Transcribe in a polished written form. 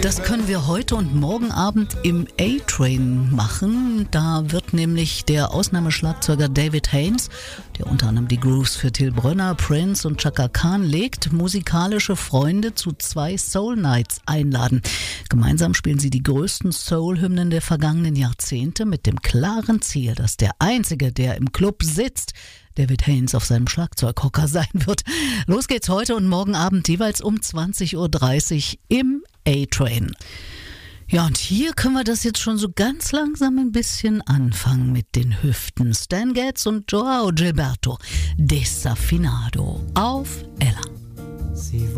Das können wir heute und morgen Abend im A-Train machen. Da wird nämlich der Ausnahmeschlagzeuger David Haynes, der unter anderem die Grooves für Till Brönner, Prince und Chaka Khan legt, musikalische Freunde zu 2 Soul Nights einladen. Gemeinsam spielen sie die größten Soul-Hymnen der vergangenen Jahrzehnte mit dem klaren Ziel, dass der Einzige, der im Club sitzt, David Haynes auf seinem Schlagzeughocker sein wird. Los geht's heute und morgen Abend jeweils um 20.30 Uhr im A-Train. Ja, und hier können wir das jetzt schon so ganz langsam ein bisschen anfangen mit den Hüften. Stan Getz und Joao Gilberto, Desafinado auf Ella.